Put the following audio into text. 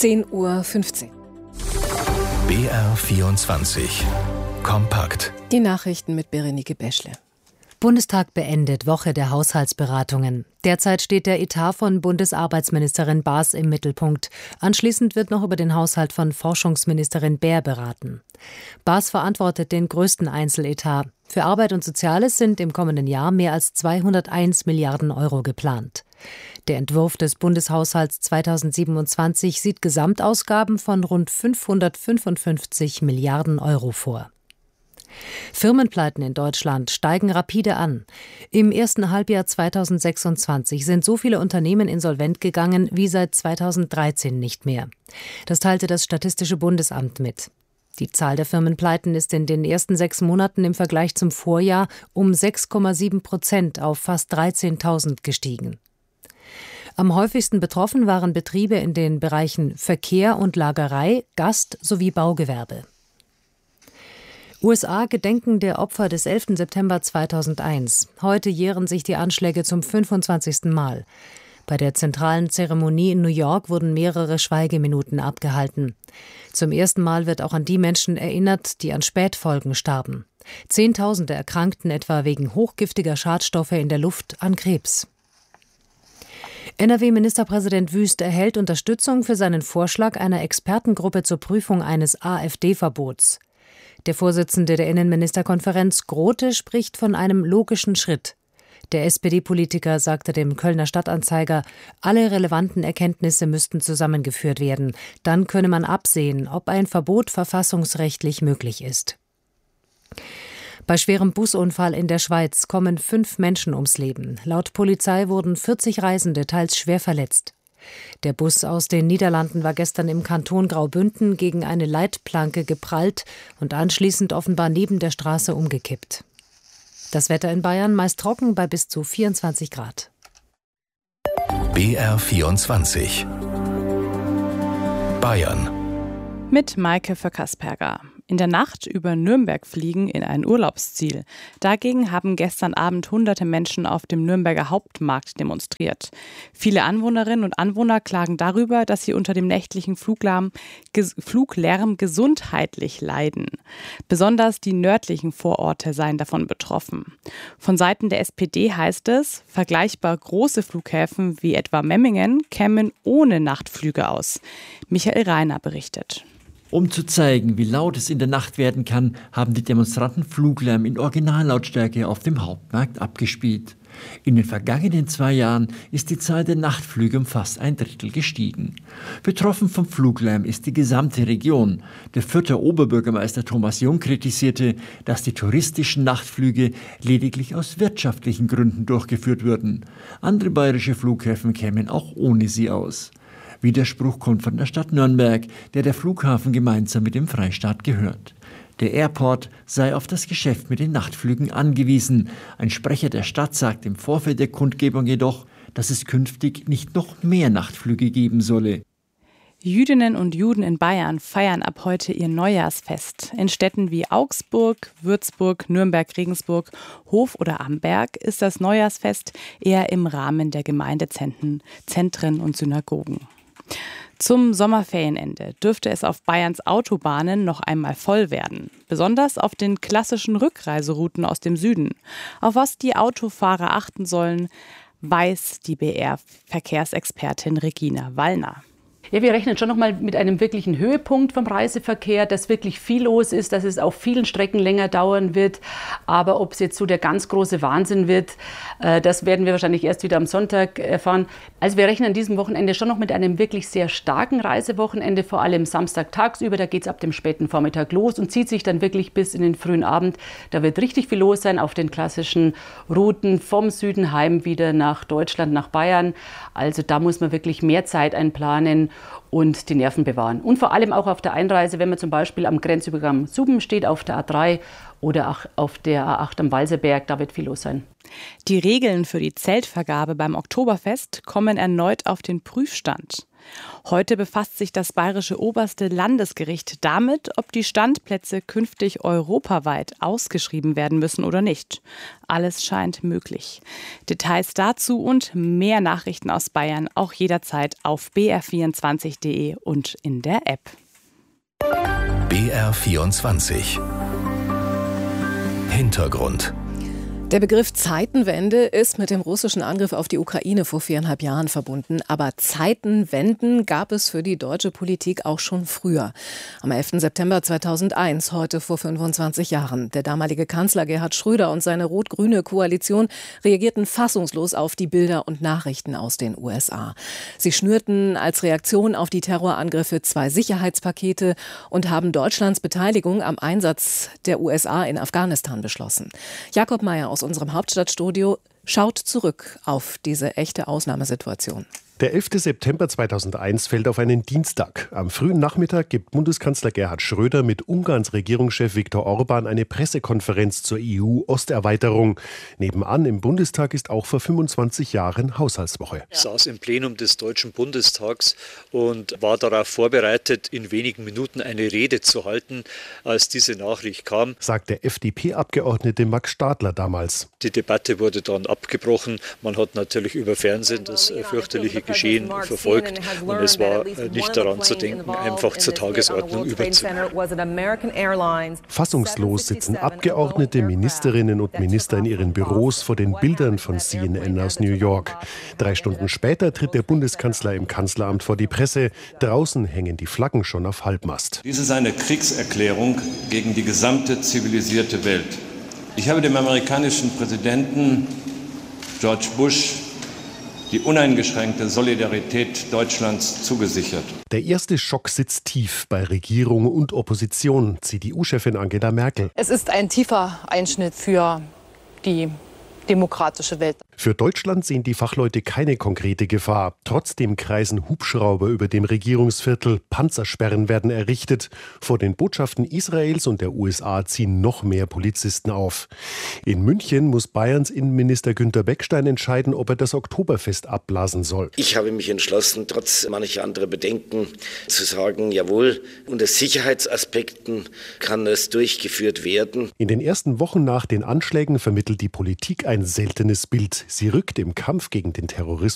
10:15 Uhr. BR24 Kompakt. Die Nachrichten mit Berenike Beschle. Bundestag beendet, Woche der Haushaltsberatungen. Derzeit steht der Etat von Bundesarbeitsministerin Baas im Mittelpunkt. Anschließend wird noch über den Haushalt von Forschungsministerin Baer beraten. Baas verantwortet den größten Einzeletat. Für Arbeit und Soziales sind im kommenden Jahr mehr als 201 Milliarden Euro geplant. Der Entwurf des Bundeshaushalts 2027 sieht Gesamtausgaben von rund 555 Milliarden Euro vor. Firmenpleiten in Deutschland steigen rapide an. Im ersten Halbjahr 2026 sind so viele Unternehmen insolvent gegangen wie seit 2013 nicht mehr. Das teilte das Statistische Bundesamt mit. Die Zahl der Firmenpleiten ist in den ersten 6 Monaten im Vergleich zum Vorjahr um 6,7% auf fast 13.000 gestiegen. Am häufigsten betroffen waren Betriebe in den Bereichen Verkehr und Lagerei, Gast- sowie Baugewerbe. USA gedenken der Opfer des 11. September 2001. Heute jähren sich die Anschläge zum 25. Mal. Bei der zentralen Zeremonie in New York wurden mehrere Schweigeminuten abgehalten. Zum ersten Mal wird auch an die Menschen erinnert, die an Spätfolgen starben. Zehntausende erkrankten etwa wegen hochgiftiger Schadstoffe in der Luft an Krebs. NRW-Ministerpräsident Wüst erhält Unterstützung für seinen Vorschlag einer Expertengruppe zur Prüfung eines AfD-Verbots. Der Vorsitzende der Innenministerkonferenz, Grote, spricht von einem logischen Schritt. Der SPD-Politiker sagte dem Kölner Stadtanzeiger, alle relevanten Erkenntnisse müssten zusammengeführt werden. Dann könne man absehen, ob ein Verbot verfassungsrechtlich möglich ist. Bei schwerem Busunfall in der Schweiz kommen 5 Menschen ums Leben. Laut Polizei wurden 40 Reisende teils schwer verletzt. Der Bus aus den Niederlanden war gestern im Kanton Graubünden gegen eine Leitplanke geprallt und anschließend offenbar neben der Straße umgekippt. Das Wetter in Bayern meist trocken bei bis zu 24 Grad. BR24 Bayern mit Maike Kasperger. In der Nacht über Nürnberg fliegen in ein Urlaubsziel. Dagegen haben gestern Abend hunderte Menschen auf dem Nürnberger Hauptmarkt demonstriert. Viele Anwohnerinnen und Anwohner klagen darüber, dass sie unter dem nächtlichen Fluglärm gesundheitlich leiden. Besonders die nördlichen Vororte seien davon betroffen. Von Seiten der SPD heißt es, vergleichbar große Flughäfen wie etwa Memmingen kämen ohne Nachtflüge aus. Michael Reiner berichtet. Um zu zeigen, wie laut es in der Nacht werden kann, haben die Demonstranten Fluglärm in Originallautstärke auf dem Hauptmarkt abgespielt. In den vergangenen 2 Jahren ist die Zahl der Nachtflüge um fast 1/3 gestiegen. Betroffen vom Fluglärm ist die gesamte Region. Der Fürther Oberbürgermeister Thomas Jung kritisierte, dass die touristischen Nachtflüge lediglich aus wirtschaftlichen Gründen durchgeführt würden. Andere bayerische Flughäfen kämen auch ohne sie aus. Widerspruch kommt von der Stadt Nürnberg, der Flughafen gemeinsam mit dem Freistaat gehört. Der Airport sei auf das Geschäft mit den Nachtflügen angewiesen. Ein Sprecher der Stadt sagt im Vorfeld der Kundgebung jedoch, dass es künftig nicht noch mehr Nachtflüge geben solle. Jüdinnen und Juden in Bayern feiern ab heute ihr Neujahrsfest. In Städten wie Augsburg, Würzburg, Nürnberg, Regensburg, Hof oder Amberg ist das Neujahrsfest eher im Rahmen der Gemeindezentren und Synagogen. Zum Sommerferienende dürfte es auf Bayerns Autobahnen noch einmal voll werden. Besonders auf den klassischen Rückreiserouten aus dem Süden. Auf was die Autofahrer achten sollen, weiß die BR-Verkehrsexpertin Regina Wallner. Ja, wir rechnen schon noch mal mit einem wirklichen Höhepunkt vom Reiseverkehr, dass wirklich viel los ist, dass es auf vielen Strecken länger dauern wird. Aber ob es jetzt so der ganz große Wahnsinn wird, das werden wir wahrscheinlich erst wieder am Sonntag erfahren. Also wir rechnen an diesem Wochenende schon noch mit einem wirklich sehr starken Reisewochenende, vor allem Samstag tagsüber. Da geht es ab dem späten Vormittag los und zieht sich dann wirklich bis in den frühen Abend. Da wird richtig viel los sein auf den klassischen Routen vom Süden heim wieder nach Deutschland, nach Bayern. Also da muss man wirklich mehr Zeit einplanen und die Nerven bewahren. Und vor allem auch auf der Einreise, wenn man zum Beispiel am Grenzübergang Suben steht, auf der A3 oder auch auf der A8 am Walserberg, da wird viel los sein. Die Regeln für die Zeltvergabe beim Oktoberfest kommen erneut auf den Prüfstand. Heute befasst sich das bayerische oberste Landesgericht damit, ob die Standplätze künftig europaweit ausgeschrieben werden müssen oder nicht. Alles scheint möglich. Details dazu und mehr Nachrichten aus Bayern auch jederzeit auf br24.de und in der App. BR24 Hintergrund. Der Begriff Zeitenwende ist mit dem russischen Angriff auf die Ukraine vor 4,5 Jahren verbunden. Aber Zeitenwenden gab es für die deutsche Politik auch schon früher. Am 11. September 2001, heute vor 25 Jahren. Der damalige Kanzler Gerhard Schröder und seine rot-grüne Koalition reagierten fassungslos auf die Bilder und Nachrichten aus den USA. Sie schnürten als Reaktion auf die Terrorangriffe 2 Sicherheitspakete und haben Deutschlands Beteiligung am Einsatz der USA in Afghanistan beschlossen. Jakob Mayer aus unserem Hauptstadtstudio schaut zurück auf diese echte Ausnahmesituation. Der 11. September 2001 fällt auf einen Dienstag. Am frühen Nachmittag gibt Bundeskanzler Gerhard Schröder mit Ungarns Regierungschef Viktor Orbán eine Pressekonferenz zur EU-Osterweiterung. Nebenan im Bundestag ist auch vor 25 Jahren Haushaltswoche. Ich saß im Plenum des Deutschen Bundestags und war darauf vorbereitet, in wenigen Minuten eine Rede zu halten, als diese Nachricht kam, sagt der FDP-Abgeordnete Max Stadler damals. Die Debatte wurde dann abgebrochen. Man hat natürlich über Fernsehen das fürchterliche Geschehen verfolgt und es war nicht daran zu denken, einfach zur Tagesordnung überzugehen. Fassungslos sitzen Abgeordnete, Ministerinnen und Minister in ihren Büros vor den Bildern von CNN aus New York. 3 Stunden später tritt der Bundeskanzler im Kanzleramt vor die Presse. Draußen hängen die Flaggen schon auf Halbmast. Dies ist eine Kriegserklärung gegen die gesamte zivilisierte Welt. Ich habe dem amerikanischen Präsidenten George Bush die uneingeschränkte Solidarität Deutschlands zugesichert. Der erste Schock sitzt tief bei Regierung und Opposition, CDU-Chefin Angela Merkel. Es ist ein tiefer Einschnitt für die demokratische Welt. Für Deutschland sehen die Fachleute keine konkrete Gefahr. Trotzdem kreisen Hubschrauber über dem Regierungsviertel. Panzersperren werden errichtet. Vor den Botschaften Israels und der USA ziehen noch mehr Polizisten auf. In München muss Bayerns Innenminister Günther Beckstein entscheiden, ob er das Oktoberfest abblasen soll. Ich habe mich entschlossen, trotz mancher anderer Bedenken, zu sagen, jawohl, unter Sicherheitsaspekten kann es durchgeführt werden. In den ersten Wochen nach den Anschlägen vermittelt die Politik ein seltenes Bild. Sie rückt im Kampf gegen den Terrorismus